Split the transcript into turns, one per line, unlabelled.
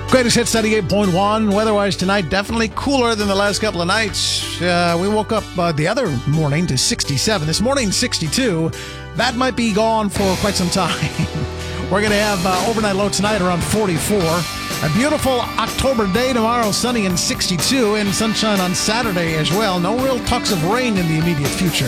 Greatest Hits 98.1. Weather-wise tonight, definitely cooler than the last couple of nights. We woke up the other morning to 67. This morning, 62. That might be gone for quite some time. We're going to have overnight low tonight around 44. A beautiful October day tomorrow, sunny and 62, and sunshine on Saturday as well. No real talks of rain in the immediate future.